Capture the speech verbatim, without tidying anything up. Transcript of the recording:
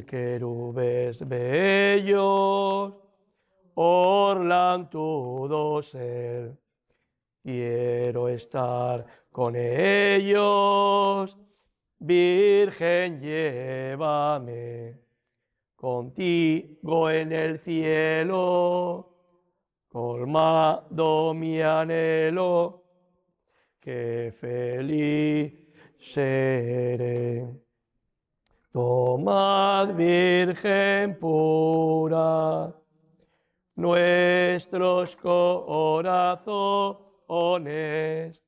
mil querubes bellos orlan tu dosel. Quiero estar con ellos, Virgen, llévame contigo en el cielo, colmado mi anhelo, que feliz seré. Tomad, Virgen pura, nuestros corazones